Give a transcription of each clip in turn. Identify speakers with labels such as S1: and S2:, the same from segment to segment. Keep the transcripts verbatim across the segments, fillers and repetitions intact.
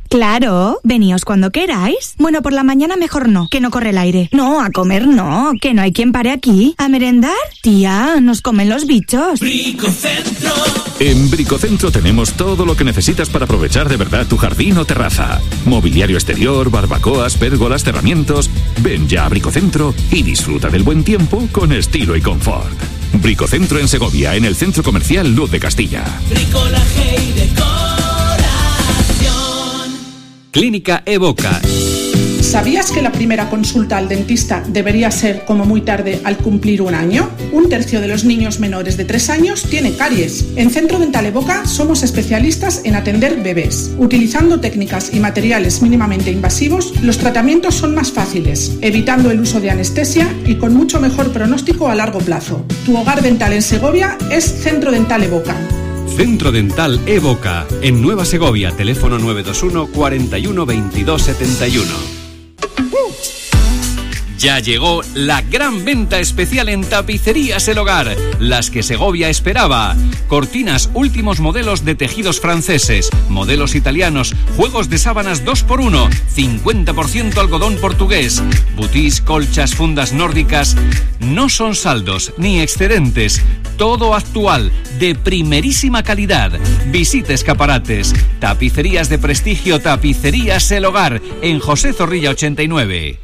S1: Claro, veníos cuando queráis. Bueno, por la mañana mejor no, que no corre el aire. No, a comer no, que no hay quien pare aquí. ¿A merendar? Tía, nos comen los bichos.
S2: Bricocentro. En Bricocentro tenemos todo lo que necesitas para aprovechar de verdad tu jardín o terraza. Mobiliario exterior, barbacoas, pérgolas, cerramientos. Ven ya a Bricocentro y disfruta del buen tiempo con estilo y confort. Bricocentro en Segovia, en el Centro Comercial Luz de Castilla.
S3: Bricolaje y decoración.
S4: Clínica Evoca.
S5: ¿Sabías que la primera consulta al dentista debería ser como muy tarde al cumplir un año? Un tercio de los niños menores de tres años tiene caries. En Centro Dental Evoca somos especialistas en atender bebés. Utilizando técnicas y materiales mínimamente invasivos, los tratamientos son más fáciles, evitando el uso de anestesia y con mucho mejor pronóstico a largo plazo. Tu hogar dental en Segovia es Centro Dental Evoca.
S4: Centro Dental Evoca, en Nueva Segovia, teléfono nueve dos uno, cuarenta y uno, veintidós setenta y uno. Ya llegó la gran venta especial en Tapicerías El Hogar, las que Segovia esperaba. Cortinas, últimos modelos de tejidos franceses, modelos italianos, juegos de sábanas dos por uno, cincuenta por ciento algodón portugués, butís, colchas, fundas nórdicas. No son saldos ni excedentes, todo actual, de primerísima calidad. Visite escaparates. Tapicerías de prestigio Tapicerías El Hogar, en José Zorrilla ochenta y nueve.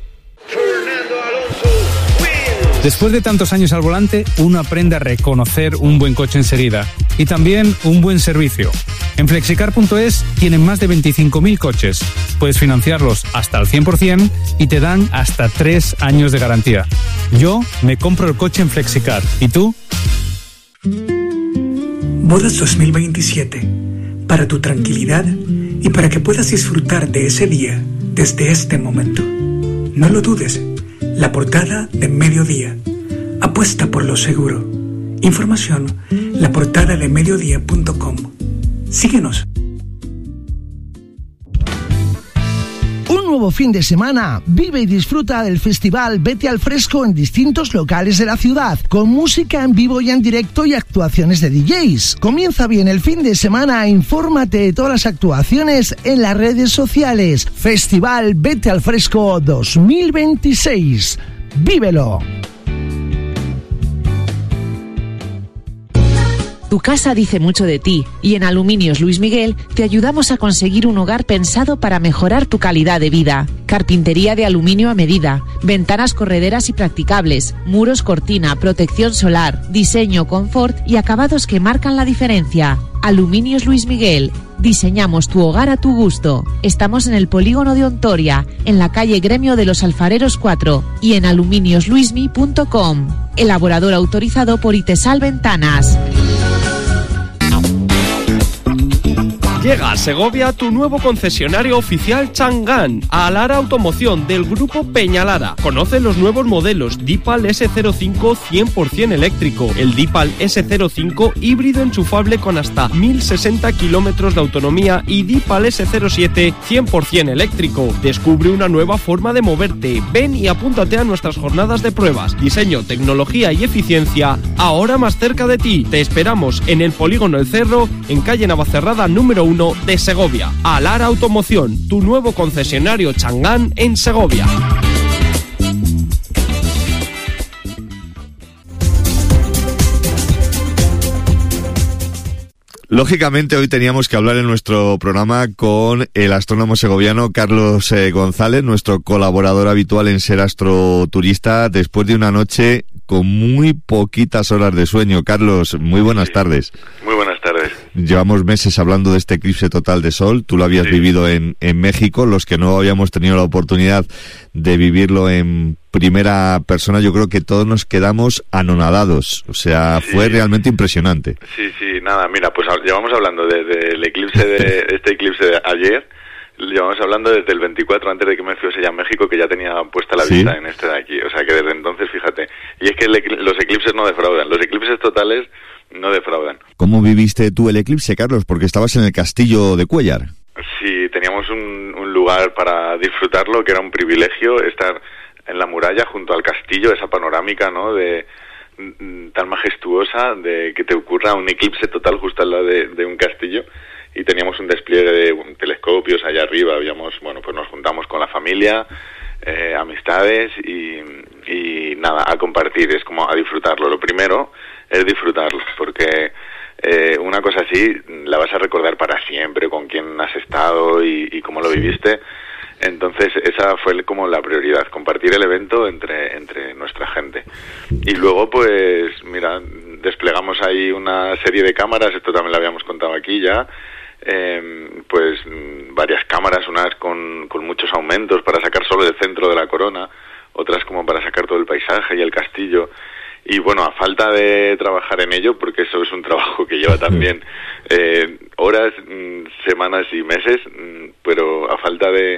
S6: Después de tantos años al volante, uno aprende a reconocer un buen coche enseguida y también un buen servicio. En Flexicar punto es tienen más de veinticinco mil coches. Puedes financiarlos hasta al cien por ciento y te dan hasta tres años de garantía. Yo me compro el coche en Flexicar. ¿Y tú?
S7: Bodas dos mil veintisiete. Para tu tranquilidad y para que puedas disfrutar de ese día desde este momento. No lo dudes. La portada de Mediodía. Apuesta por lo seguro. Información, la portada de mediodía punto com. Síguenos.
S8: Un nuevo fin de semana. Vive y disfruta del festival Vete al Fresco en distintos locales de la ciudad, con música en vivo y en directo y actuaciones de D Js. Comienza bien el fin de semana. Infórmate de todas las actuaciones en las redes sociales. Festival Vete al Fresco dos mil veintiséis. ¡Vívelo!
S9: Tu casa dice mucho de ti y en Aluminios Luis Miguel te ayudamos a conseguir un hogar pensado para mejorar tu calidad de vida. Carpintería de aluminio a medida, ventanas correderas y practicables, muros cortina, protección solar, diseño, confort y acabados que marcan la diferencia. Aluminios Luis Miguel. Diseñamos tu hogar a tu gusto. Estamos en el polígono de Ontoria, en la calle Gremio de los Alfareros cuatro y en aluminios luismi punto com. Elaborador autorizado por Itesal Ventanas.
S10: Llega a Segovia tu nuevo concesionario oficial Chang'an, a Alara Automoción del grupo Peñalara. Conoce los nuevos modelos Deepal ese cero cinco cien por ciento eléctrico, el Deepal ese cero cinco híbrido enchufable con hasta mil sesenta kilómetros de autonomía y Deepal ese cero siete cien por ciento eléctrico. Descubre una nueva forma de moverte. Ven y apúntate a nuestras jornadas de pruebas. Diseño, tecnología y eficiencia ahora más cerca de ti. Te esperamos en el Polígono El Cerro, en calle Navacerrada número uno de Segovia. Alara Automoción, tu nuevo concesionario Chang'an en Segovia.
S11: Lógicamente hoy teníamos que hablar en nuestro programa con el astrónomo segoviano Carlos eh, González, nuestro colaborador habitual en Ser Astroturista, después de una noche con muy poquitas horas de sueño. Carlos, muy buenas
S12: sí.
S11: tardes.
S12: Muy buenas tardes.
S11: Llevamos meses hablando de este eclipse total de sol. Tú lo habías sí. vivido en, en México. Los que no habíamos tenido la oportunidad de vivirlo en primera persona, yo creo que todos nos quedamos anonadados. O sea, sí. fue realmente impresionante.
S12: Sí, sí, nada, mira, pues llevamos hablando del de, de eclipse de este eclipse de ayer. Llevamos hablando desde el veinticuatro, antes de que me fuese ya a México, que ya tenía puesta la vista ¿Sí? en este de aquí. O sea, que desde entonces, fíjate. Y es que el, los eclipses no defraudan. Los eclipses totales no defraudan.
S11: ¿Cómo viviste tú el eclipse, Carlos? Porque estabas en el castillo de Cuéllar.
S12: Sí, teníamos un, un lugar para disfrutarlo, que era un privilegio estar en la muralla junto al castillo, esa panorámica, ¿no?, de tan majestuosa, de que te ocurra un eclipse total justo al lado de, de un castillo. y teníamos un despliegue de telescopios allá arriba. Habíamos, bueno, pues nos juntamos con la familia, eh, amistades y, y nada, a compartir, es como a disfrutarlo. Lo primero es disfrutarlo, porque eh, una cosa así la vas a recordar para siempre, con quién has estado y, y cómo lo viviste. Entonces esa fue como la prioridad, compartir el evento entre entre nuestra gente. Y luego pues mira, desplegamos ahí una serie de cámaras, esto también lo habíamos contado aquí ya, eh, pues varias cámaras, unas con, con muchos aumentos para sacar solo el centro de la corona, otras como para sacar todo el paisaje y el castillo. Y bueno, a falta de trabajar en ello, porque eso es un trabajo que lleva también eh, horas, semanas y meses, pero a falta de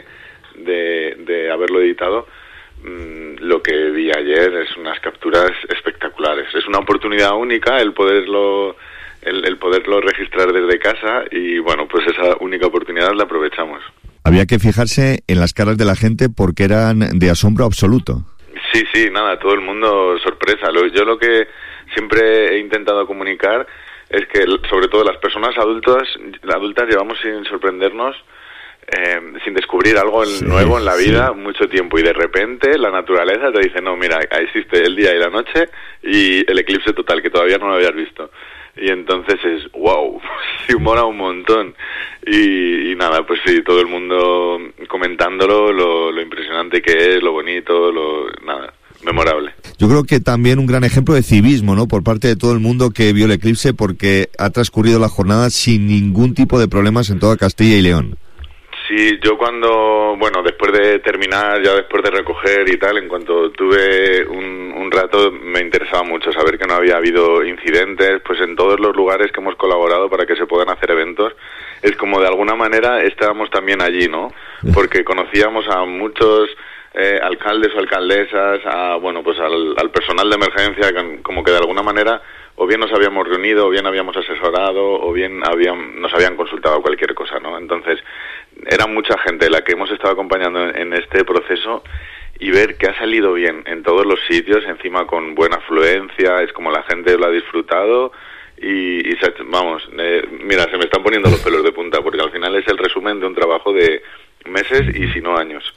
S12: De, de haberlo editado, mmm, lo que vi ayer es unas capturas espectaculares. Es una oportunidad única el poderlo el, el poderlo registrar desde casa y bueno, pues esa única oportunidad la aprovechamos.
S11: Había que fijarse en las caras de la gente porque eran de asombro absoluto.
S12: Sí, sí, nada, todo el mundo sorpresa. Lo, yo lo que siempre he intentado comunicar es que sobre todo las personas adultas, adultas llevamos sin sorprendernos Eh, sin descubrir algo sí, nuevo en la vida sí. mucho tiempo, y de repente la naturaleza te dice, no, mira, existe el día y la noche y el eclipse total, que todavía no lo habías visto, y entonces es wow, sí, mola un montón y, y nada, pues sí, todo el mundo comentándolo, lo, lo impresionante que es, lo bonito, lo nada, memorable.
S11: Yo creo que también un gran ejemplo de civismo, ¿no?, por parte de todo el mundo que vio el eclipse, porque ha transcurrido la jornada sin ningún tipo de problemas en toda Castilla y León.
S12: Sí, yo cuando, bueno, después de terminar, ya después de recoger y tal, en cuanto tuve un, un rato, me interesaba mucho saber que no había habido incidentes, pues en todos los lugares que hemos colaborado para que se puedan hacer eventos, es como de alguna manera estábamos también allí, ¿no? Porque conocíamos a muchos eh, alcaldes o alcaldesas, a, bueno, pues al, al personal de emergencia, como que de alguna manera o bien nos habíamos reunido, o bien habíamos asesorado, o bien habían, nos habían consultado cualquier cosa, ¿no? Entonces, era mucha gente la que hemos estado acompañando en, en este proceso, y ver que ha salido bien en todos los sitios, encima con buena afluencia, es como la gente lo ha disfrutado, y, y se, vamos, eh, mira, se me están poniendo los pelos de punta, porque al final es el resumen de un trabajo de meses y si no años.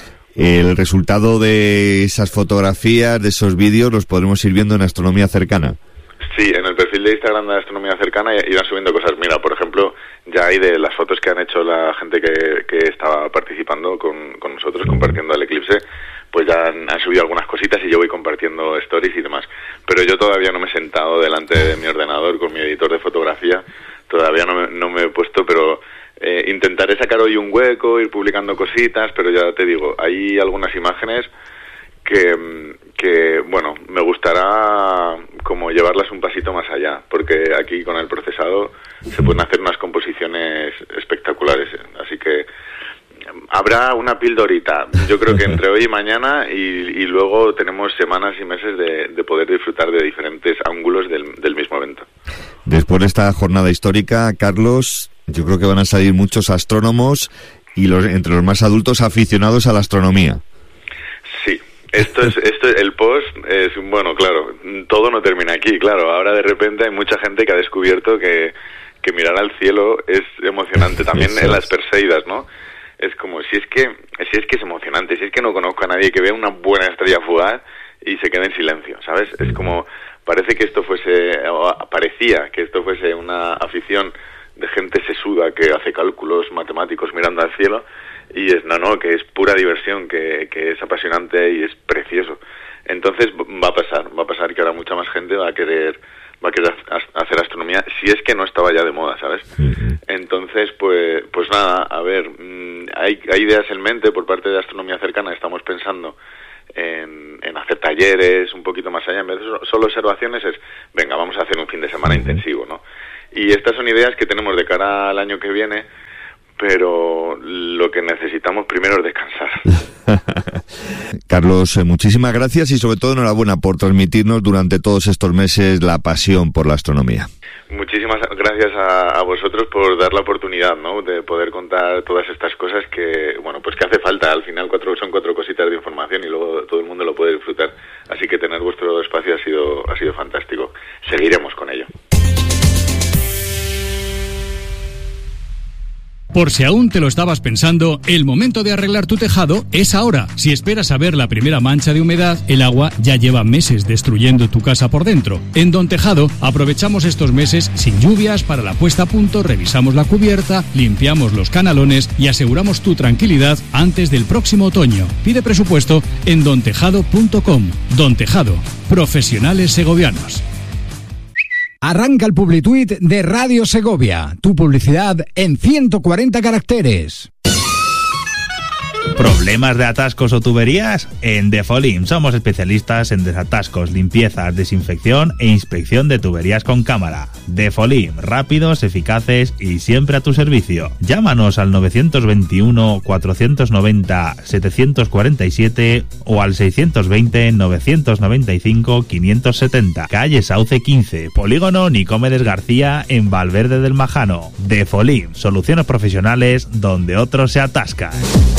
S11: El resultado de esas fotografías, de esos vídeos, los podremos ir viendo en Astronomía Cercana.
S12: Sí, en el perfil de Instagram de Astronomía Cercana irán subiendo cosas. Mira, por ejemplo, ya hay de las fotos que han hecho la gente que, que estaba participando con, con nosotros, compartiendo el eclipse, pues ya han, han subido algunas cositas y yo voy compartiendo stories y demás. Pero yo todavía no me he sentado delante de mi ordenador con mi editor de fotografía, todavía no me, no me he puesto, pero eh, intentaré sacar hoy un hueco, ir publicando cositas, pero ya te digo, hay algunas imágenes que, que, bueno, me gustará como llevarlas un pasito más allá, porque aquí con el procesado se pueden hacer unas composiciones espectaculares, así que habrá una pildorita, yo creo que entre hoy y mañana, y, y luego tenemos semanas y meses de, de poder disfrutar de diferentes ángulos del, del mismo evento.
S11: Después de esta jornada histórica, Carlos, yo creo que van a salir muchos astrónomos y los, entre los más adultos aficionados a la astronomía.
S12: Sí. Esto es, esto el post es, bueno, claro, todo no termina aquí, claro, ahora de repente hay mucha gente que ha descubierto que, que mirar al cielo es emocionante, también en las Perseidas, ¿no? Es como, si es que, si es que es emocionante, si es que no conozco a nadie que vea una buena estrella fugaz y se quede en silencio, ¿sabes? Es como, parece que esto fuese, o parecía que esto fuese una afición de gente sesuda que hace cálculos matemáticos mirando al cielo, y es, no, no, que es pura diversión, que, que es apasionante y es precioso. Entonces va a pasar, va a pasar que ahora mucha más gente va a querer va a querer hacer astronomía, si es que no estaba ya de moda, ¿sabes? Uh-huh. Entonces, pues pues nada, a ver, hay, hay ideas en mente por parte de Astronomía Cercana, estamos pensando en, en hacer talleres un poquito más allá, en vez de solo observaciones es, venga, vamos a hacer un fin de semana uh-huh. intensivo, ¿no? Y estas son ideas que tenemos de cara al año que viene, pero lo que necesitamos primero es descansar.
S11: Carlos, muchísimas gracias y sobre todo enhorabuena por transmitirnos durante todos estos meses la pasión por la astronomía.
S12: Muchísimas gracias a, a vosotros por dar la oportunidad, ¿no?, de poder contar todas estas cosas que, bueno, pues que hace falta. Al final cuatro son cuatro cositas de información y luego todo el mundo lo puede disfrutar. Así que tener vuestro espacio ha sido ha sido fantástico. Seguiremos con ello.
S13: Por si aún te lo estabas pensando, el momento de arreglar tu tejado es ahora. Si esperas a ver la primera mancha de humedad, el agua ya lleva meses destruyendo tu casa por dentro. En Don Tejado aprovechamos estos meses sin lluvias para la puesta a punto, revisamos la cubierta, limpiamos los canalones y aseguramos tu tranquilidad antes del próximo otoño. Pide presupuesto en don tejado punto com. Don Tejado, profesionales segovianos.
S14: Arranca el Publituit de Radio Segovia, tu publicidad en ciento cuarenta caracteres.
S15: ¿Problemas de atascos o tuberías? En Defolim somos especialistas en desatascos, limpiezas, desinfección e inspección de tuberías con cámara. Defolim, rápidos, eficaces y siempre a tu servicio. Llámanos al nueve dos uno, cuatro nueve cero, siete cuatro siete o al seis dos cero, nueve nueve cinco, cinco siete cero. Calle Sauce quince, Polígono Nicomedes García en Valverde del Majano. Defolim, soluciones profesionales donde otros se atascan.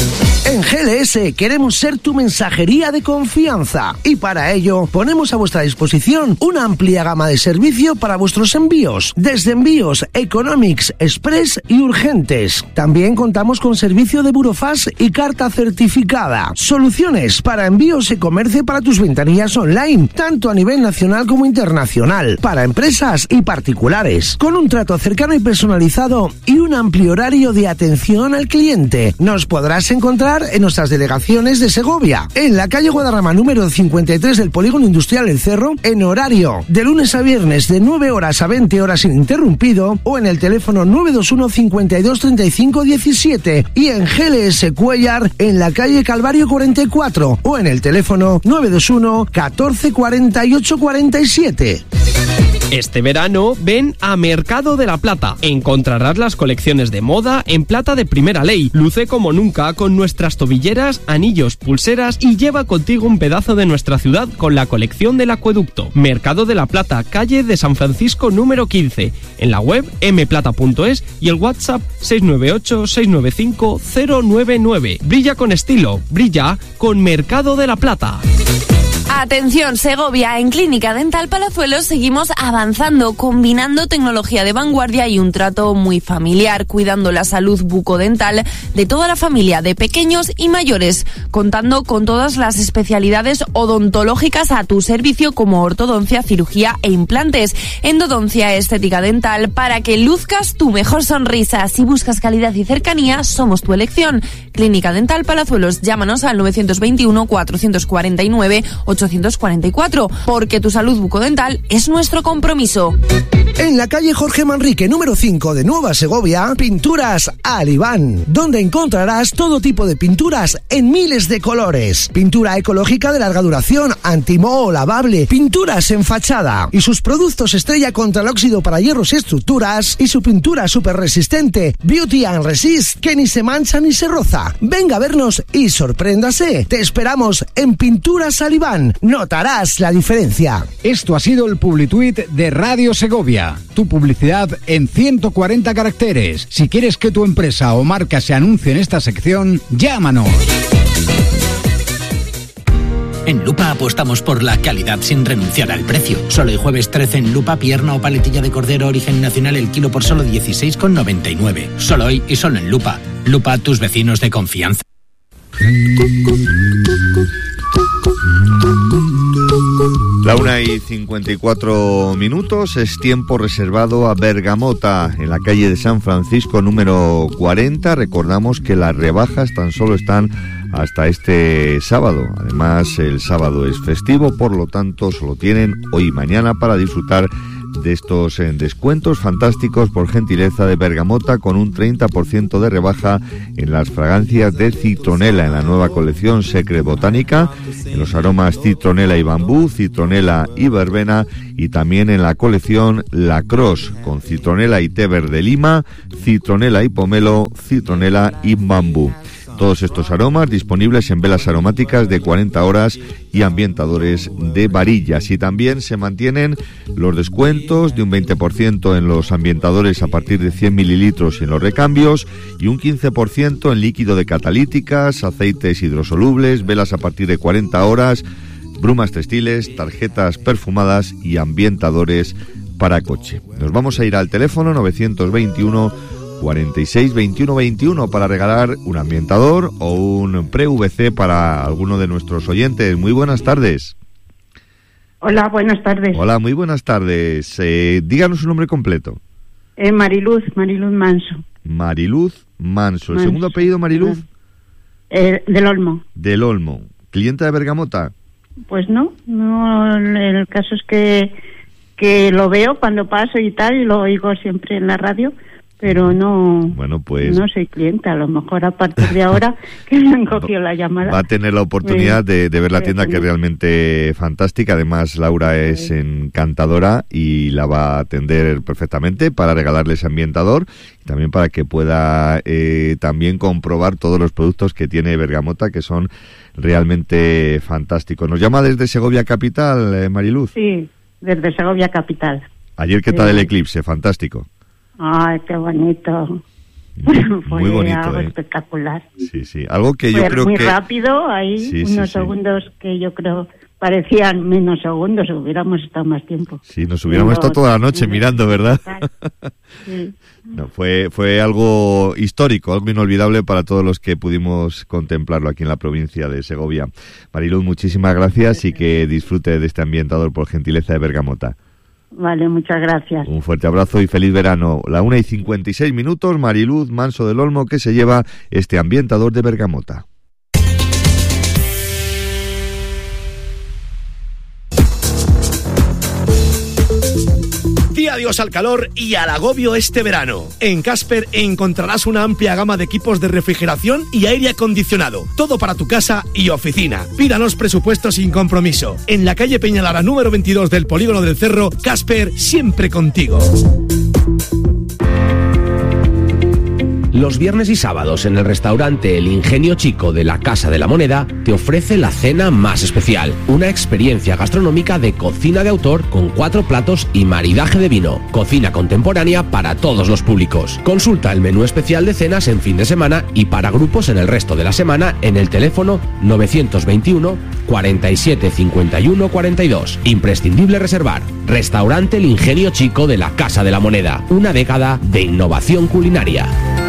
S8: En G L S queremos ser tu mensajería de confianza y para ello ponemos a vuestra disposición una amplia gama de servicio para vuestros envíos, desde envíos Economics, Express y urgentes. También contamos con servicio de burofax y carta certificada. Soluciones para envíos y comercio para tus ventanillas online, tanto a nivel nacional como internacional, para empresas y particulares, con un trato cercano y personalizado y un amplio horario de atención al cliente. Nos podrás encontrar en nuestras delegaciones de Segovia, en la calle Guadarrama número cincuenta y tres del Polígono Industrial El Cerro, en horario de lunes a viernes de nueve horas a veinte horas ininterrumpido, o en el teléfono nueve dos uno, cincuenta y dos, treinta y cinco, diecisiete, y en G L S Cuellar en la calle Calvario cuarenta y cuatro, o en el teléfono nueve dos uno, catorce, cuarenta y ocho, cuarenta y siete.
S10: Este verano ven a Mercado de la Plata. Encontrarás las colecciones de moda en plata de primera ley. Luce como nunca con nuestras tobilleras, anillos, pulseras y lleva contigo un pedazo de nuestra ciudad con la colección del acueducto. Mercado de la Plata, calle de San Francisco número quince. En la web eme plata punto es y el WhatsApp seis nueve ocho, seis nueve cinco, cero nueve nueve. Brilla con estilo, brilla con Mercado de la Plata.
S16: Atención Segovia, en Clínica Dental Palazuelos seguimos avanzando, combinando tecnología de vanguardia y un trato muy familiar, cuidando la salud bucodental de toda la familia, de pequeños y mayores, contando con todas las especialidades odontológicas a tu servicio como ortodoncia, cirugía e implantes, endodoncia, estética dental, para que luzcas tu mejor sonrisa. Si buscas calidad y cercanía, somos tu elección. Clínica Dental Palazuelos, llámanos al nueve dos uno, cuatro cuatro nueve, ocho cuatro cuatro, porque tu salud bucodental es nuestro compromiso.
S8: En la calle Jorge Manrique número cinco de Nueva Segovia, Pinturas Alibán, donde encontrarás todo tipo de pinturas en miles de colores. Pintura ecológica de larga duración, antimoho, lavable, pinturas en fachada y sus productos estrella contra el óxido para hierros y estructuras, y su pintura súper resistente, Beauty and Resist, que ni se mancha ni se roza. Venga a vernos y sorpréndase. Te esperamos en Pinturas Alibán. Notarás la diferencia.
S14: Esto ha sido el Publituit de Radio Segovia, tu publicidad en ciento cuarenta caracteres. Si quieres que tu empresa o marca se anuncie en esta sección, llámanos.
S17: En Lupa apostamos por la calidad sin renunciar al precio. Solo el jueves trece en Lupa, pierna o paletilla de cordero origen nacional el kilo por solo dieciséis con noventa y nueve. Solo hoy y solo en Lupa. Lupa, tus vecinos de confianza.
S11: La una y cincuenta y cuatro minutos, es tiempo reservado a Bergamota, en la calle de San Francisco número cuarenta. Recordamos que las rebajas tan solo están hasta este sábado. Además, el sábado es festivo, por lo tanto, solo tienen hoy y mañana para disfrutar de estos eh, descuentos fantásticos por gentileza de Bergamota, con un treinta por ciento de rebaja en las fragancias de citronela, en la nueva colección Secret Botánica, en los aromas citronela y bambú, citronela y verbena, y también en la colección La Cross, con citronela y té verde lima, citronela y pomelo, citronela y bambú. Todos estos aromas disponibles en velas aromáticas de cuarenta horas y ambientadores de varillas. Y también se mantienen los descuentos de un veinte por ciento en los ambientadores a partir de cien mililitros y en los recambios, y un quince por ciento en líquido de catalíticas, aceites hidrosolubles, velas a partir de cuarenta horas, brumas textiles, tarjetas perfumadas y ambientadores para coche. Nos vamos a ir al teléfono nueve dos uno, cuarenta y seis veintiuno veintiuno para regalar un ambientador o un pre-V C para alguno de nuestros oyentes. Muy buenas tardes.
S18: Hola, buenas tardes.
S11: Hola, muy buenas tardes. Eh, díganos su nombre completo.
S18: Eh, Mariluz, Mariluz Manso.
S11: Mariluz Manso. ¿El
S18: Manso.
S11: segundo apellido, Mariluz?
S18: Eh, del Olmo.
S11: Del Olmo. ¿Clienta de Bergamota?
S18: Pues no, no, el caso es que, que lo veo cuando paso y tal, y lo oigo siempre en la radio, pero no,
S11: bueno, pues
S18: no soy clienta. A lo mejor a partir de ahora que me han cogido la llamada.
S11: Va a tener la oportunidad de, de ver la
S18: Voy a
S11: tienda, que es
S18: tener.
S11: realmente fantástica. Además, Laura es encantadora y la va a atender perfectamente para regalarle ese ambientador y también para que pueda eh, también comprobar todos los productos que tiene Bergamota, que son realmente fantásticos. Nos llama desde Segovia Capital, eh, Mariluz.
S18: Sí, desde Segovia Capital.
S11: Ayer, ¿qué
S18: Sí.
S11: tal el eclipse? Fantástico.
S18: Ay, qué bonito. Fue
S11: Muy bonito,
S18: algo
S11: ¿eh?
S18: espectacular.
S11: Sí, sí. Algo que yo
S18: Fue
S11: creo
S18: muy
S11: que...
S18: rápido, ahí
S11: Sí, sí,
S18: unos
S11: sí.
S18: segundos que yo creo parecían menos segundos, hubiéramos estado más tiempo.
S11: Sí, nos hubiéramos
S18: Viendo-
S11: estado toda la noche mirando, ¿verdad?
S18: Sí.
S11: No, fue, fue algo histórico, algo inolvidable para todos los que pudimos contemplarlo aquí en la provincia de Segovia. Mariluz, muchísimas gracias y que disfrute de este ambientador por gentileza de Bergamota.
S18: Vale, muchas gracias.
S11: Un fuerte abrazo y feliz verano. La una y cincuenta y seis minutos, Mariluz Manso del Olmo, que se lleva este ambientador de Bergamota.
S19: Di adiós al calor y al agobio este verano. En Casper encontrarás una amplia gama de equipos de refrigeración y aire acondicionado. Todo para tu casa y oficina. Pídanos presupuesto sin compromiso. En la calle Peñalara número veintidós del Polígono del Cerro, Casper siempre contigo.
S20: Los viernes y sábados en el restaurante El Ingenio Chico de la Casa de la Moneda te ofrece la cena más especial, una experiencia gastronómica de cocina de autor con cuatro platos y maridaje de vino, cocina contemporánea para todos los públicos. Consulta el menú especial de cenas en fin de semana y para grupos en el resto de la semana en el teléfono novecientos veintiuno cuarenta y siete cincuenta y uno cuarenta y dos. Imprescindible reservar. Restaurante El Ingenio Chico de la Casa de la Moneda, una década de innovación culinaria.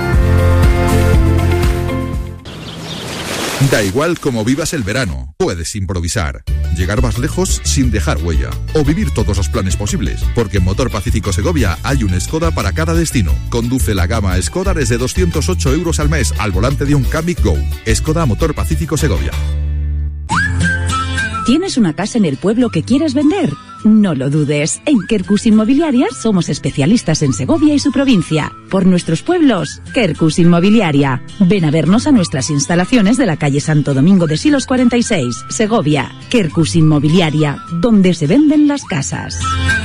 S21: Da igual cómo vivas el verano, puedes improvisar, llegar más lejos sin dejar huella o vivir todos los planes posibles, porque en Motor Pacífico Segovia hay un Skoda para cada destino. Conduce la gama Skoda desde doscientos ocho euros al mes al volante de un Kamiq Go. Skoda Motor Pacífico Segovia.
S22: ¿Tienes una casa en el pueblo que quieres vender? No lo dudes, en Quercus Inmobiliaria somos especialistas en Segovia y su provincia. Por nuestros pueblos, Quercus Inmobiliaria. Ven a vernos a nuestras instalaciones de la calle Santo Domingo de Silos cuarenta y seis, Segovia. Quercus Inmobiliaria, donde se venden las casas.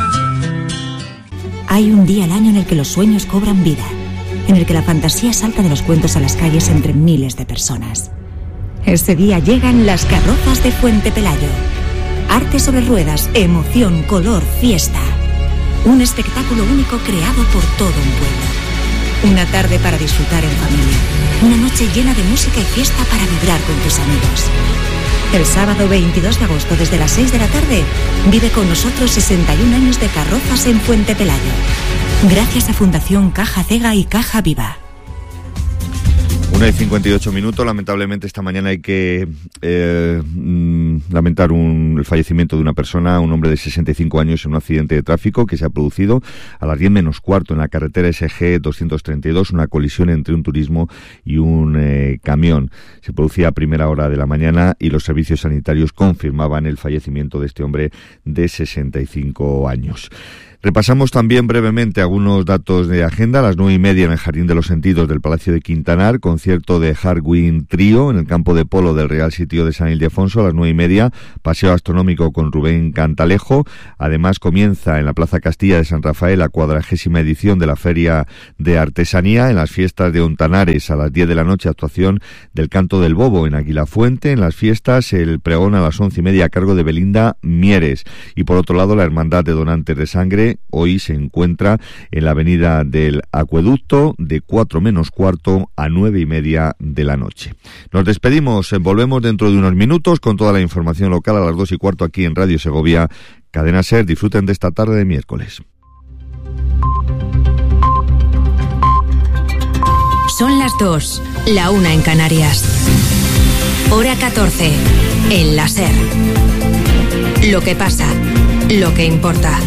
S23: Hay un día al año en el que los sueños cobran vida, en el que la fantasía salta de los cuentos a las calles entre miles de personas. Ese día llegan las carrozas de Fuente Pelayo. Arte sobre ruedas, emoción, color, fiesta. Un espectáculo único creado por todo un pueblo. Una tarde para disfrutar en familia. Una noche llena de música y fiesta para vibrar con tus amigos. El sábado veintidós de agosto desde las seis de la tarde vive con nosotros sesenta y un años de carrozas en Fuente Pelayo. Gracias a Fundación Caja Cega y Caja Viva.
S11: Una y cincuenta y ocho minutos. Lamentablemente esta mañana hay que eh, mm, lamentar un, el fallecimiento de una persona, un hombre de sesenta y cinco años, en un accidente de tráfico que se ha producido a las diez menos cuarto en la carretera S G doscientos treinta y dos, una colisión entre un turismo y un eh, camión. Se producía a primera hora de la mañana y los servicios sanitarios confirmaban el fallecimiento de este hombre de sesenta y cinco años. Repasamos también brevemente algunos datos de agenda. A las nueve y media en el Jardín de los Sentidos del Palacio de Quintanar, concierto de Hardwind Trío en el campo de polo del Real Sitio de San Ildefonso. A las nueve y media, paseo astronómico con Rubén Cantalejo. Además, comienza en la Plaza Castilla de San Rafael la cuadragésima edición de la Feria de Artesanía. En las fiestas de Ontanares, a las diez de la noche, actuación del Canto del Bobo en Aguilafuente. En las fiestas, el pregón a las once y media a cargo de Belinda Mieres. Y por otro lado, la Hermandad de Donantes de Sangre hoy se encuentra en la avenida del Acueducto de cuatro menos cuarto a nueve y media de la noche. Nos despedimos, volvemos dentro de unos minutos con toda la información local a las dos y cuarto aquí en Radio Segovia. Cadena SER, disfruten de esta tarde de miércoles.
S23: Son las dos, la una en Canarias. Hora catorce, en la SER. Lo que pasa, lo que importa.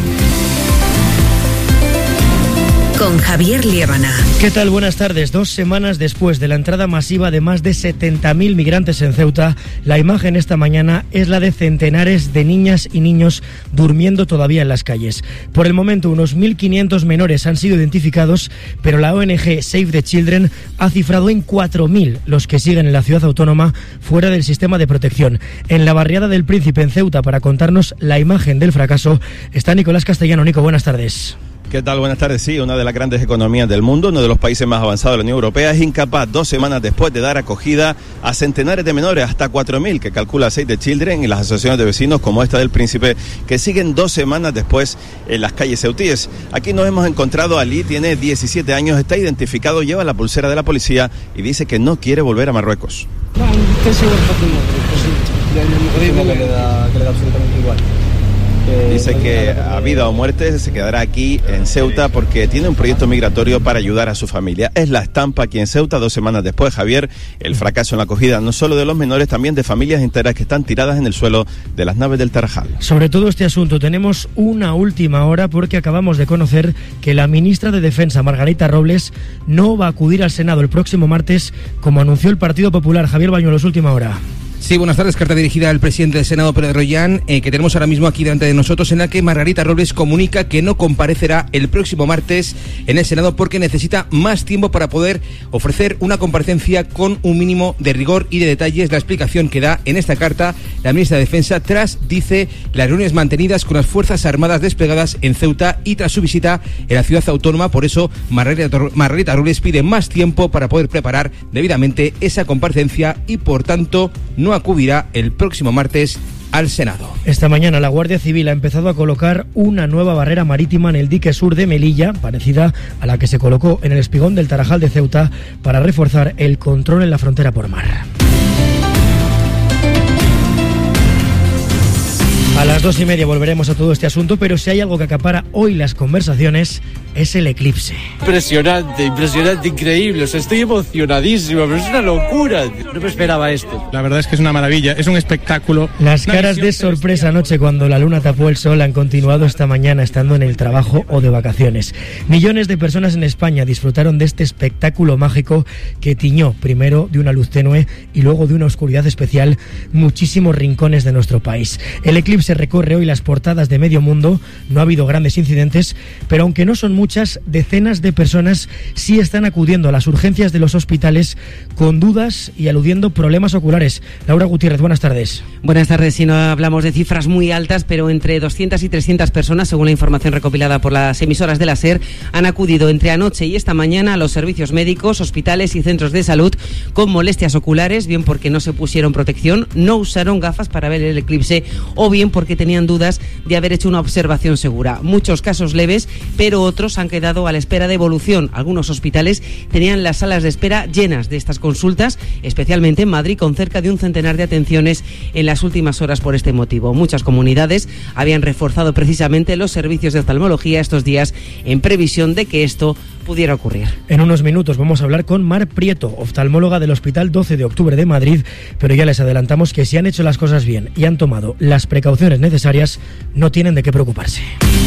S23: Con Javier Liébana.
S1: ¿Qué tal? Buenas tardes. Dos semanas después de la entrada masiva de más de setenta mil migrantes en Ceuta, la imagen esta mañana es la de centenares de niñas y niños durmiendo todavía en las calles. Por el momento, unos mil quinientos menores han sido identificados, pero la O N G Save the Children ha cifrado en cuatro mil los que siguen en la ciudad autónoma fuera del sistema de protección. En la barriada del Príncipe, en Ceuta, para contarnos la imagen del fracaso, está Nicolás Castellano. Nico, buenas tardes.
S2: ¿Qué tal? Buenas tardes. Sí, una de las grandes economías del mundo, uno de los países más avanzados de la Unión Europea, es incapaz, dos semanas después de dar acogida a centenares de menores, hasta cuatro mil, que calcula Save the Children y las asociaciones de vecinos como esta del Príncipe, que siguen dos semanas después en las calles ceutíes. Aquí nos hemos encontrado a Ali, tiene diecisiete años, está identificado, lleva la pulsera de la policía y dice que no quiere volver a Marruecos.
S3: No, que le da absolutamente igual.
S2: Dice que a vida o muerte se quedará aquí en Ceuta porque tiene un proyecto migratorio para ayudar a su familia. Es la estampa aquí en Ceuta dos semanas después, Javier, el fracaso en la acogida no solo de los menores, también de familias enteras que están tiradas en el suelo de las naves del Tarajal.
S1: Sobre todo este asunto tenemos una última hora porque acabamos de conocer que la ministra de Defensa, Margarita Robles, no va a acudir al Senado el próximo martes como anunció el Partido Popular. Javier Bañuelos, última hora.
S24: Sí, buenas tardes. Carta dirigida al presidente del Senado, Pedro Rollán, eh, que tenemos ahora mismo aquí delante de nosotros, en la que Margarita Robles comunica que no comparecerá el próximo martes en el Senado porque necesita más tiempo para poder ofrecer una comparecencia con un mínimo de rigor y de detalles. La explicación que da en esta carta la ministra de Defensa tras, dice, las reuniones mantenidas con las Fuerzas Armadas desplegadas en Ceuta y tras su visita en la ciudad autónoma. Por eso, Margarita, Margarita Robles pide más tiempo para poder preparar debidamente esa comparecencia y, por tanto, no acudirá el próximo martes al Senado.
S1: Esta mañana la Guardia Civil ha empezado a colocar una nueva barrera marítima en el dique sur de Melilla, parecida a la que se colocó en el espigón del Tarajal de Ceuta, para reforzar el control en la frontera por mar. A las dos y media volveremos a todo este asunto, pero si hay algo que acapara hoy las conversaciones es el eclipse.
S25: Impresionante, impresionante, increíble. O sea, estoy emocionadísimo, pero es una locura. No me esperaba esto.
S6: La verdad es que es una maravilla, es un espectáculo.
S1: Las caras de sorpresa anoche cuando la luna tapó el sol han continuado esta mañana estando en el trabajo o de vacaciones. Millones de personas en España disfrutaron de este espectáculo mágico que tiñó primero de una luz tenue y luego de una oscuridad especial muchísimos rincones de nuestro país. El eclipse recorre hoy las portadas de medio mundo. No ha habido grandes incidentes, pero aunque no son muchas, decenas de personas sí están acudiendo a las urgencias de los hospitales con dudas y aludiendo problemas oculares. Laura Gutiérrez, buenas tardes.
S26: Buenas tardes. Si no hablamos de cifras muy altas, pero entre doscientas y trescientas personas, según la información recopilada por las emisoras de la SER, han acudido entre anoche y esta mañana a los servicios médicos, hospitales y centros de salud con molestias oculares, bien porque no se pusieron protección, no usaron gafas para ver el eclipse o bien porque tenían dudas de haber hecho una observación segura. Muchos casos leves, pero otros han quedado a la espera de evolución. Algunos hospitales tenían las salas de espera llenas de estas consultas, especialmente en Madrid, con cerca de un centenar de atenciones en las últimas horas por este motivo. Muchas comunidades habían reforzado precisamente los servicios de oftalmología estos días en previsión de que esto pudiera ocurrir.
S1: En unos minutos vamos a hablar con Mar Prieto, oftalmóloga del Hospital doce de octubre de Madrid, pero ya les adelantamos que si han hecho las cosas bien y han tomado las precauciones necesarias, no tienen de qué preocuparse.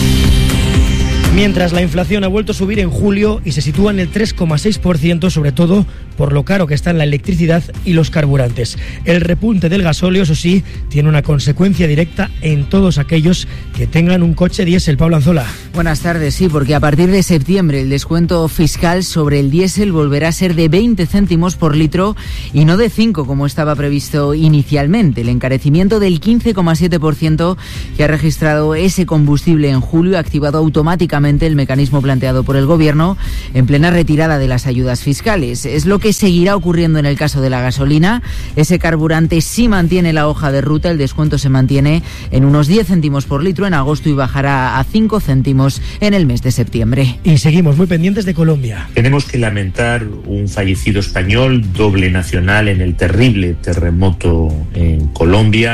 S1: Mientras la inflación ha vuelto a subir en julio y se sitúa en el tres coma seis por ciento, sobre todo por lo caro que están la electricidad y los carburantes. El repunte del gasóleo, eso sí, tiene una consecuencia directa en todos aquellos que tengan un coche diésel. Pablo Anzola.
S27: Buenas tardes, sí, porque a partir de septiembre el descuento fiscal sobre el diésel volverá a ser de veinte céntimos por litro y no de cinco como estaba previsto inicialmente. El encarecimiento del quince coma siete por ciento que ha registrado ese combustible en julio ha activado automáticamente el mecanismo planteado por el Gobierno en plena retirada de las ayudas fiscales. Es lo que seguirá ocurriendo en el caso de la gasolina. Ese carburante sí mantiene la hoja de ruta, el descuento se mantiene en unos diez céntimos por litro en agosto y bajará a cinco céntimos en el mes de septiembre.
S1: Y seguimos muy pendientes de Colombia.
S28: Tenemos que lamentar un fallecido español, doble nacional en el terrible terremoto en Colombia.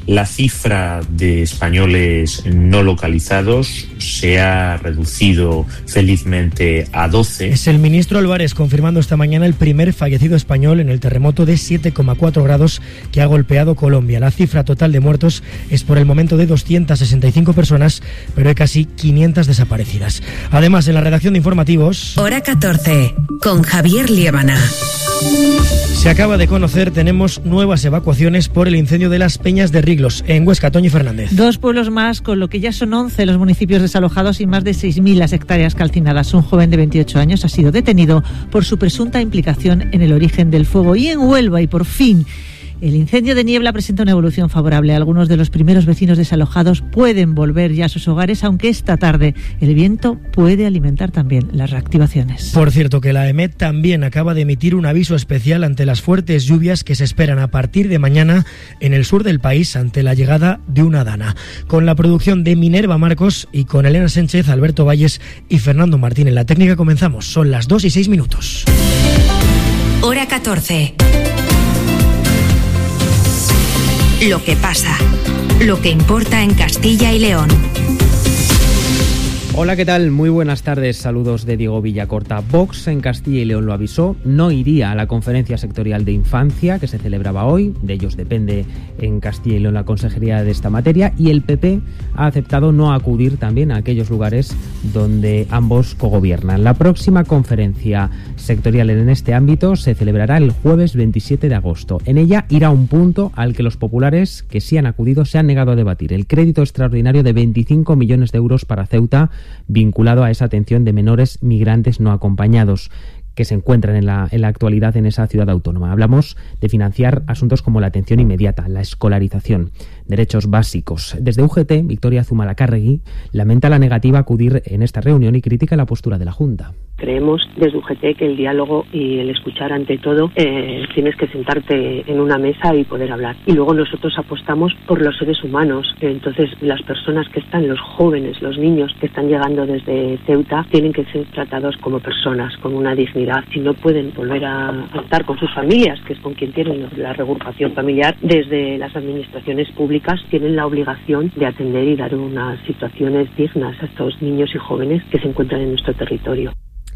S28: La cifra de españoles no localizados se ha reducido felizmente a doce.
S1: Es el ministro Álvarez confirmando esta mañana el primer fallecido español en el terremoto de siete coma cuatro grados que ha golpeado Colombia. La cifra total de muertos es por el momento de doscientas sesenta y cinco personas, pero hay casi quinientas desaparecidas. Además, en la redacción de informativos...
S23: Hora catorce, con Javier Liébana.
S1: Se acaba de conocer, tenemos nuevas evacuaciones por el incendio de las Peñas de Riglos, en Huesca. Toñi Fernández.
S4: Dos pueblos más, con lo que ya son once los municipios desalojados y más de seis mil las hectáreas calcinadas. Un joven de veintiocho años ha sido detenido por su presunta implicación en el origen del fuego. Y en Huelva, y por fin... el incendio de Niebla presenta una evolución favorable. Algunos de los primeros vecinos desalojados pueden volver ya a sus hogares, aunque esta tarde el viento puede alimentar también las reactivaciones.
S1: Por cierto, que la EMET también acaba de emitir un aviso especial ante las fuertes lluvias que se esperan a partir de mañana en el sur del país ante la llegada de una dana. Con la producción de Minerva Marcos y con Elena Sánchez, Alberto Valles y Fernando Martín en la técnica comenzamos. Son las dos y seis minutos.
S23: Hora catorce. Lo que pasa, lo que importa en Castilla y León.
S5: Hola, ¿qué tal? Muy buenas tardes, saludos de Diego Villacorta. Vox en Castilla y León lo avisó, no iría a la conferencia sectorial de infancia que se celebraba hoy, de ellos depende en Castilla y León la consejería de esta materia, y el P P ha aceptado no acudir también a aquellos lugares donde ambos cogobiernan. La próxima conferencia sectorial en este ámbito se celebrará el jueves veintisiete de agosto. En ella irá un punto al que los populares que sí han acudido se han negado a debatir: el crédito extraordinario de veinticinco millones de euros para Ceuta, vinculado a esa atención de menores migrantes no acompañados que se encuentran en la, en la actualidad en esa ciudad autónoma. Hablamos de financiar asuntos como la atención inmediata, la escolarización, derechos básicos. Desde U G T, Victoria Zumalacárregui lamenta la negativa a acudir en esta reunión y critica la postura de la Junta.
S7: Creemos desde U G T que el diálogo y el escuchar ante todo, eh, tienes que sentarte en una mesa y poder hablar. Y luego nosotros apostamos por los seres humanos. Entonces las personas que están, los jóvenes, los niños que están llegando desde Ceuta, tienen que ser tratados como personas, con una dignidad. Si no pueden volver a, a estar con sus familias, que es con quien tienen la reagrupación familiar, desde las administraciones públicas tienen la obligación de atender y dar unas situaciones dignas a estos niños y jóvenes que se encuentran en nuestro territorio.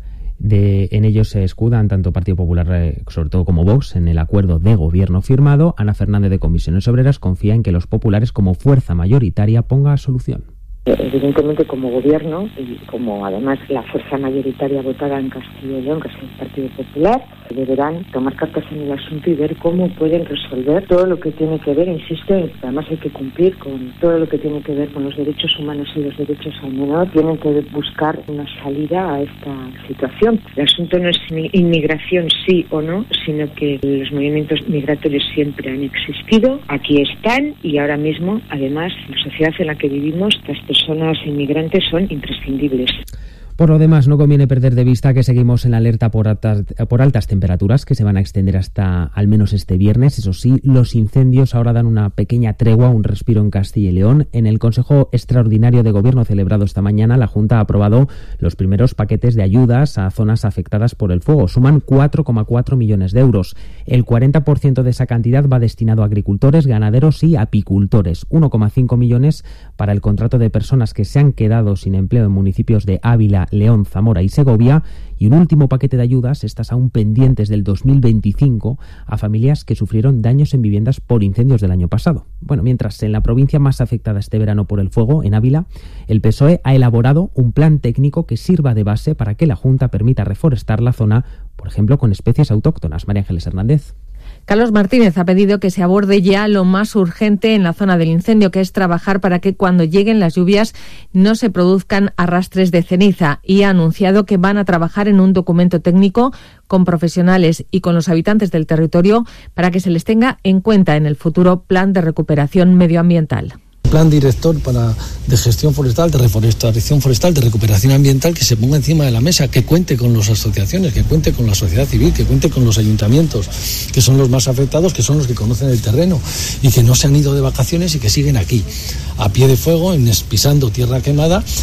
S5: De, en ellos se escudan tanto Partido Popular, eh, sobre todo como Vox, en el acuerdo de gobierno firmado. Ana Fernández de Comisiones Obreras confía en que los populares, como fuerza mayoritaria, ponga solución.
S9: Evidentemente, como gobierno y como además la fuerza mayoritaria votada en Castilla y León, que es el Partido Popular, deberán tomar cartas en el asunto y ver cómo pueden resolver todo lo que tiene que ver, insisto, además hay que cumplir con todo lo que tiene que ver con los derechos humanos y los derechos al menor. Tienen que buscar una salida a esta situación. El asunto no es inmigración sí o no, sino que los movimientos migratorios siempre han existido, aquí están y ahora mismo, además, la sociedad en la que vivimos, las personas inmigrantes son imprescindibles.
S5: Por lo demás, no conviene perder de vista que seguimos en la alerta por altas, por altas temperaturas que se van a extender hasta al menos este viernes. Eso sí, los incendios ahora dan una pequeña tregua, un respiro en Castilla y León. En el Consejo Extraordinario de Gobierno celebrado esta mañana, la Junta ha aprobado los primeros paquetes de ayudas a zonas afectadas por el fuego. Suman cuatro coma cuatro millones de euros. El cuarenta por ciento de esa cantidad va destinado a agricultores, ganaderos y apicultores. uno coma cinco millones para el contrato de personas que se han quedado sin empleo en municipios de Ávila, León, Zamora y Segovia, y un último paquete de ayudas, estas aún pendientes del dos mil veinticinco, a familias que sufrieron daños en viviendas por incendios del año pasado. Bueno, mientras en la provincia más afectada este verano por el fuego, en Ávila, el P S O E ha elaborado un plan técnico que sirva de base para que la Junta permita reforestar la zona, por ejemplo, con especies autóctonas. María Ángeles Hernández.
S10: Carlos Martínez ha pedido que se aborde ya lo más urgente en la zona del incendio, que es trabajar para que cuando lleguen las lluvias no se produzcan arrastres de ceniza, y ha anunciado que van a trabajar en un documento técnico con profesionales y con los habitantes del territorio para que se les tenga en cuenta en el futuro plan de recuperación medioambiental.
S12: Plan director para, de gestión forestal, de reforestación forestal, de recuperación ambiental, que se ponga encima de la mesa, que cuente con las asociaciones, que cuente con la sociedad civil, que cuente con los ayuntamientos, que son los más afectados, que son los que conocen el terreno y que no se han ido de vacaciones y que siguen aquí, a pie de fuego, en, pisando tierra quemada.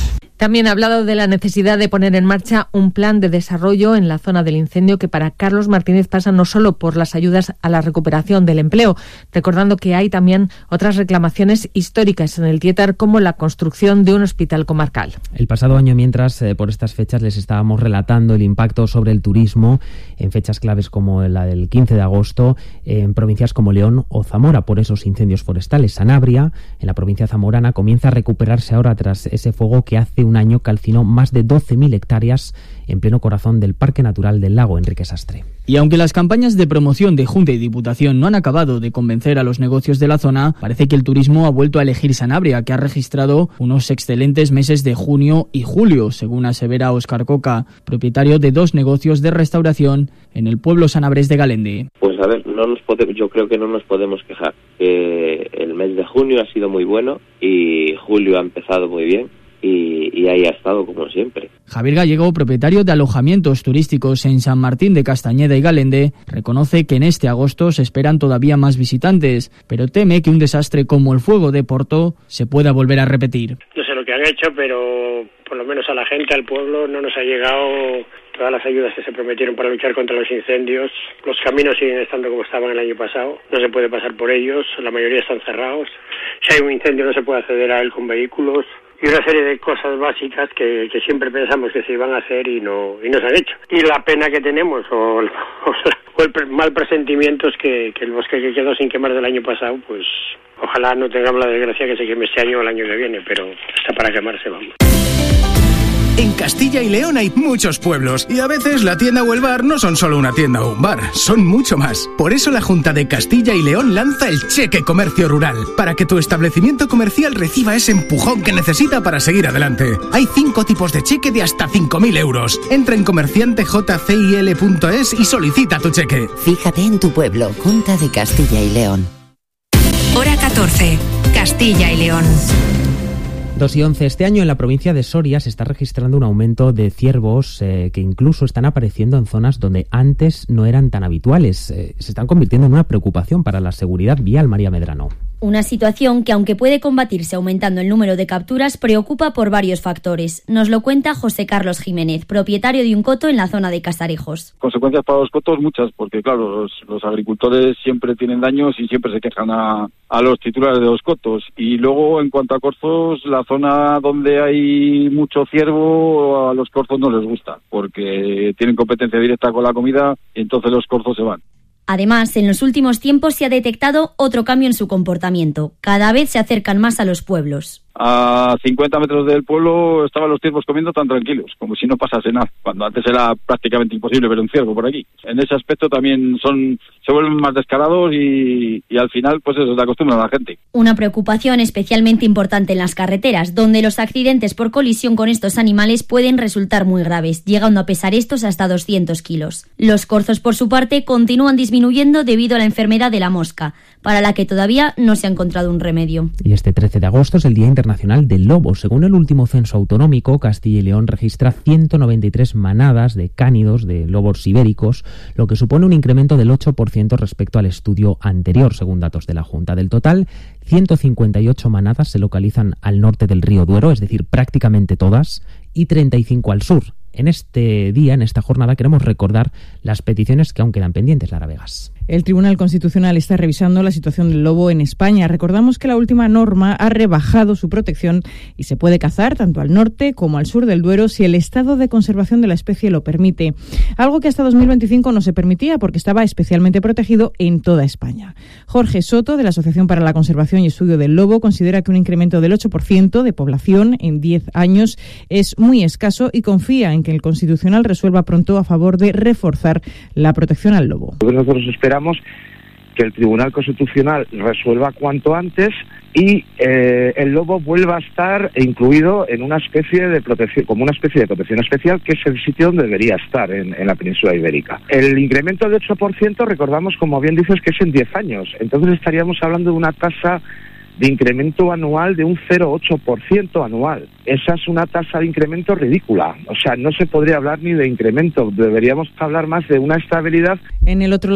S10: También ha hablado de la necesidad de poner en marcha un plan de desarrollo en la zona del incendio que para Carlos Martínez pasa no solo por las ayudas a la recuperación del empleo, recordando que hay también otras reclamaciones históricas en el Tietar como la construcción de un hospital comarcal.
S5: El pasado año, mientras eh, por estas fechas les estábamos relatando el impacto sobre el turismo en fechas claves como la del quince de agosto en provincias como León o Zamora por esos incendios forestales. Sanabria, en la provincia zamorana, comienza a recuperarse ahora tras ese fuego que hace un año calcinó más de doce mil hectáreas en pleno corazón del Parque Natural del Lago. Enrique Sastre.
S8: Y aunque las campañas de promoción de Junta y Diputación no han acabado de convencer a los negocios de la zona, parece que el turismo ha vuelto a elegir Sanabria, que ha registrado unos excelentes meses de junio y julio, según asevera Óscar Coca, propietario de dos negocios de restauración en el pueblo sanabrés de Galende.
S13: Pues a ver, no nos podemos, yo creo que no nos podemos quejar. Eh, el mes de junio ha sido muy bueno y julio ha empezado muy bien. Y, y ahí ha estado como siempre.
S8: Javier Gallego, propietario de alojamientos turísticos en San Martín de Castañeda y Galende, reconoce que en este agosto se esperan todavía más visitantes, pero teme que un desastre como el fuego de Porto se pueda volver a repetir.
S14: No sé lo que han hecho, pero por lo menos a la gente, al pueblo, no nos ha llegado todas las ayudas que se prometieron para luchar contra los incendios. Los caminos siguen estando como estaban el año pasado, no se puede pasar por ellos, la mayoría están cerrados. Si hay un incendio no se puede acceder a él con vehículos. Y una serie de cosas básicas que, que siempre pensamos que se iban a hacer y no y no se han hecho. Y la pena que tenemos o, o, o el pre, mal presentimiento es que, que el bosque que quedó sin quemar del año pasado, pues ojalá no tengamos la desgracia que se queme este año o el año que viene, pero está para quemarse, vamos.
S15: En Castilla y León hay muchos pueblos y a veces la tienda o el bar no son solo una tienda o un bar, son mucho más. Por eso la Junta de Castilla y León lanza el Cheque Comercio Rural, para que tu establecimiento comercial reciba ese empujón que necesita para seguir adelante. Hay cinco tipos de cheque de hasta cinco mil euros. Entra en comerciante j c i l punto es y solicita tu cheque.
S16: Fíjate en tu pueblo, Junta de Castilla y León.
S23: Hora catorce, Castilla y León.
S5: dos y once. Este año en la provincia de Soria se está registrando un aumento de ciervos eh, que incluso están apareciendo en zonas donde antes no eran tan habituales. Eh, se están convirtiendo en una preocupación para la seguridad vial. María Medrano.
S17: Una situación que, aunque puede combatirse aumentando el número de capturas, preocupa por varios factores. Nos lo cuenta José Carlos Jiménez, propietario de un coto en la zona de Casarejos.
S18: Consecuencias para los cotos muchas, porque claro, los, los agricultores siempre tienen daños y siempre se quejan a, a los titulares de los cotos. Y luego, en cuanto a corzos, la zona donde hay mucho ciervo, a los corzos no les gusta, porque tienen competencia directa con la comida y entonces los corzos se van.
S17: Además, en los últimos tiempos se ha detectado otro cambio en su comportamiento. Cada vez se acercan más a los pueblos.
S18: A cincuenta metros del pueblo estaban los ciervos comiendo tan tranquilos, como si no pasase nada, cuando antes era prácticamente imposible ver un ciervo por aquí. En ese aspecto también son se vuelven más descarados y, y al final pues eso, se acostumbran a la gente.
S17: Una preocupación especialmente importante en las carreteras, donde los accidentes por colisión con estos animales pueden resultar muy graves, llegando a pesar estos hasta doscientos kilos. Los corzos, por su parte, continúan disminuyendo debido a la enfermedad de la mosca, para la que todavía no se ha encontrado un remedio.
S5: Y este trece de agosto es el Día Internacional del Lobo. Según el último censo autonómico, Castilla y León registra ciento noventa y tres manadas de cánidos de lobos ibéricos, lo que supone un incremento del ocho por ciento respecto al estudio anterior, según datos de la Junta. Del total, ciento cincuenta y ocho manadas se localizan al norte del río Duero, es decir, prácticamente todas, y treinta y cinco al sur. En este día, en esta jornada, queremos recordar las peticiones que aún quedan pendientes, Lara Vegas.
S19: El Tribunal Constitucional está revisando la situación del lobo en España. Recordamos que la última norma ha rebajado su protección y se puede cazar tanto al norte como al sur del Duero si el estado de conservación de la especie lo permite. Algo que hasta dos mil veinticinco no se permitía porque estaba especialmente protegido en toda España. Jorge Soto, de la Asociación para la Conservación y Estudio del Lobo, considera que un incremento del ocho por ciento de población en diez años es muy escaso y confía en que el Constitucional resuelva pronto a favor de reforzar la protección al lobo.
S29: Nosotros esperamos que el Tribunal Constitucional resuelva cuanto antes y eh, el lobo vuelva a estar incluido en una especie de protección, como una especie de protección especial, que es el sitio donde debería estar en, en la península ibérica. El incremento de ocho por ciento, recordamos, como bien dices, que es en diez años. Entonces estaríamos hablando de una tasa de incremento anual de un cero coma ocho por ciento anual. Esa es una tasa de incremento ridícula. O sea, no se podría hablar ni de incremento, deberíamos hablar más de una estabilidad.
S19: En el otro